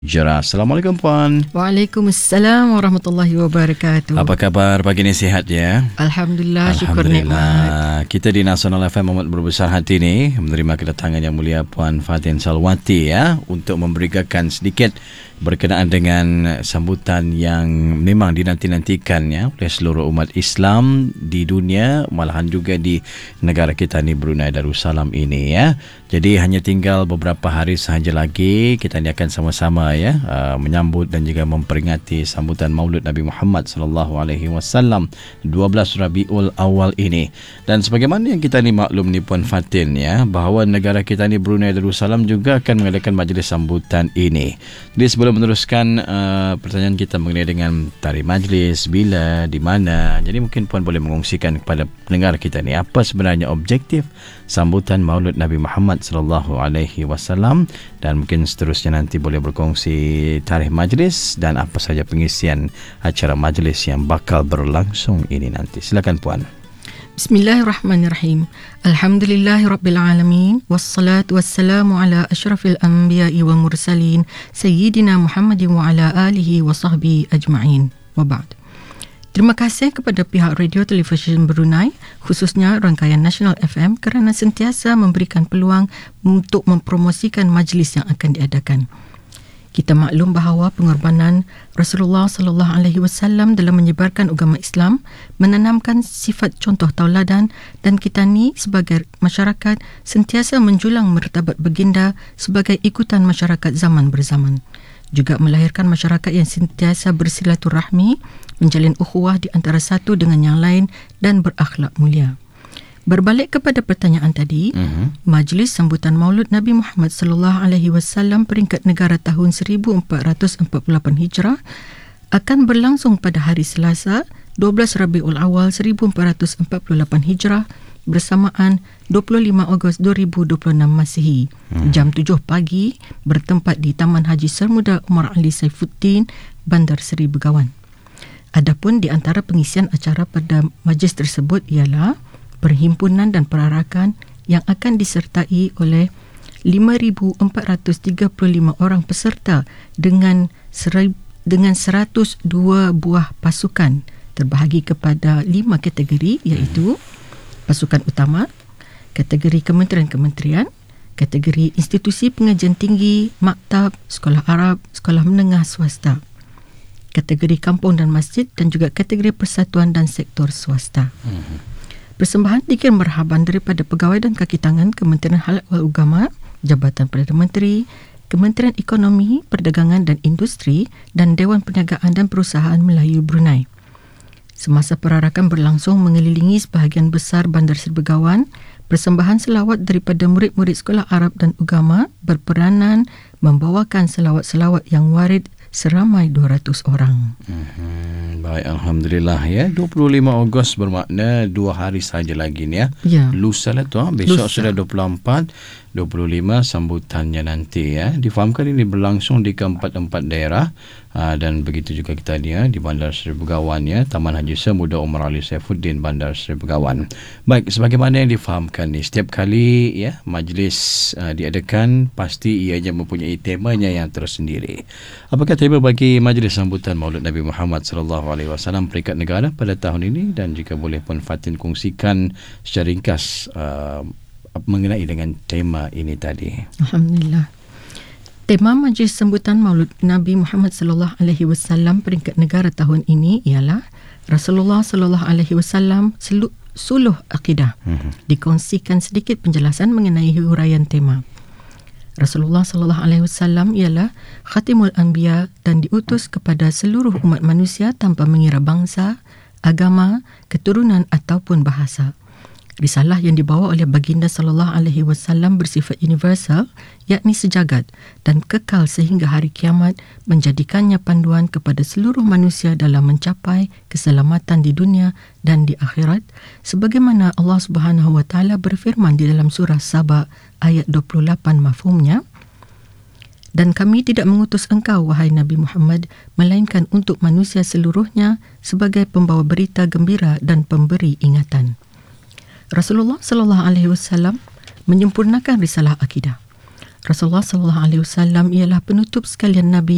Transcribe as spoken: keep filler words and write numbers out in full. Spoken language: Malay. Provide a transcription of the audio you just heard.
Jera. Assalamualaikum Puan. Waalaikumsalam warahmatullahi wabarakatuh. Apa khabar pagi ni, sihat ya? Alhamdulillah, syukur nikmat. Kita di Nasional F M amat berbesar hati ni menerima kedatangan Yang Mulia Puan Fatin Salwati ya untuk memberikan sedikit berkenaan dengan sambutan yang memang dinanti-nantikan ya oleh seluruh umat Islam di dunia, malahan juga di negara kita ni Brunei Darussalam ini ya. Jadi hanya tinggal beberapa hari sahaja lagi kita ni akan sama-sama ya uh, menyambut dan juga memperingati sambutan Maulud Nabi Muhammad sallallahu alaihi wasallam dua belas Rabiul Awal ini. Dan sebagaimana yang kita ni maklum ni Puan Fatin ya, bahawa negara kita ni Brunei Darussalam juga akan mengadakan majlis sambutan ini. Jadi sebelum meneruskan uh, pertanyaan kita mengenai dengan tarikh majlis, bila, di mana, jadi mungkin Puan boleh mengungsikan kepada pendengar kita ni apa sebenarnya objektif sambutan Maulud Nabi Muhammad sallallahu alaihi wasallam, dan mungkin seterusnya nanti boleh berkongsi tarikh majlis dan apa saja pengisian acara majlis yang bakal berlangsung ini nanti. Silakan Puan. Bismillahirrahmanirrahim. Alhamdulillahirabbil alamin wassalatu wassalamu ala asyrafil anbiya'i wal mursalin sayyidina Muhammadin wa ala alihi wa sahbihi ajma'in. Wa ba'd. Terima kasih kepada pihak Radio Television Brunei, khususnya rangkaian Nasional F M, kerana sentiasa memberikan peluang untuk mempromosikan majlis yang akan diadakan. Kita maklum bahawa pengorbanan Rasulullah sallallahu alaihi wasallam dalam menyebarkan agama Islam menanamkan sifat contoh tauladan, dan kita ni sebagai masyarakat sentiasa menjulang martabat baginda sebagai ikutan masyarakat zaman berzaman. Juga melahirkan masyarakat yang sentiasa bersilaturahmi, menjalin ukhuwah di antara satu dengan yang lain dan berakhlak mulia. Berbalik kepada pertanyaan tadi, uh-huh. Majlis sambutan Maulud Nabi Muhammad sallallahu alaihi wasallam peringkat negara tahun seribu empat ratus empat puluh lapan Hijrah akan berlangsung pada hari Selasa dua belas Rabiul Awal seribu empat ratus empat puluh lapan Hijrah bersamaan dua puluh lima Ogos dua ribu dua puluh enam Masihi, uh-huh. jam tujuh pagi, bertempat di Taman Haji Sermuda Umar Ali Saifuddin, Bandar Seri Begawan. Adapun di antara pengisian acara pada majlis tersebut ialah perhimpunan dan perarakan yang akan disertai oleh lima ribu empat ratus tiga puluh lima orang peserta dengan serib, dengan seratus dua buah pasukan terbahagi kepada lima kategori, iaitu pasukan utama, kategori kementerian-kementerian, kategori institusi pengajian tinggi, maktab, sekolah Arab, sekolah menengah swasta, kategori kampung dan masjid, dan juga kategori persatuan dan sektor swasta. Hmm. Persembahan dikir marhaban daripada pegawai dan kaki tangan Kementerian Halal wal Ugama, Jabatan Perdana Menteri, Kementerian Ekonomi, Perdagangan dan Industri, dan Dewan Perniagaan dan Perusahaan Melayu Brunei. Semasa perarakan berlangsung mengelilingi sebahagian besar Bandar Seri Begawan, persembahan selawat daripada murid-murid sekolah Arab dan Ugama berperanan membawakan selawat-selawat yang warid seramai dua ratus orang. Hmm, baik, Alhamdulillah ya. dua puluh lima Ogos bermakna dua hari saja lagi ni ya. Ya. Lusa lah tu. Besok Lusa. sudah dua puluh empat, dua puluh lima sambutannya nanti ya. Difahamkan ini berlangsung di keempat-empat daerah. Ha, dan begitu juga kita ni ya, di Bandar Seri Begawan ya, Taman Haji Sermuda Umar Ali Saifuddin, Bandar Seri Begawan. Baik, sebagaimana yang difahamkan ni, setiap kali ya majlis uh, diadakan pasti ianya mempunyai temanya yang tersendiri. Apakah tema bagi majlis sambutan Maulud Nabi Muhammad sallallahu alaihi wasallam peringkat negara pada tahun ini, dan jika boleh Puan Fatin kongsikan secara ringkas uh, mengenai dengan tema ini tadi. Alhamdulillah. Tema majlis sambutan Maulud Nabi Muhammad sallallahu alaihi wasallam peringkat negara tahun ini ialah Rasulullah sallallahu alaihi wasallam suluh akidah. Uh-huh. Dikongsikan sedikit penjelasan mengenai huraian tema. Rasulullah sallallahu alaihi wasallam ialah khatimul anbiya dan diutus kepada seluruh umat manusia tanpa mengira bangsa, agama, keturunan ataupun bahasa. Risalah yang dibawa oleh baginda sallallahu alaihi wasallam bersifat universal, yakni sejagat dan kekal sehingga hari kiamat, menjadikannya panduan kepada seluruh manusia dalam mencapai keselamatan di dunia dan di akhirat, sebagaimana Allah Subhanahu wa taala berfirman di dalam surah Saba ayat dua puluh lapan mafhumnya, dan kami tidak mengutus engkau wahai Nabi Muhammad melainkan untuk manusia seluruhnya sebagai pembawa berita gembira dan pemberi ingatan. Rasulullah sallallahu alaihi wasallam menyempurnakan risalah akidah. Rasulullah sallallahu alaihi wasallam ialah penutup sekalian nabi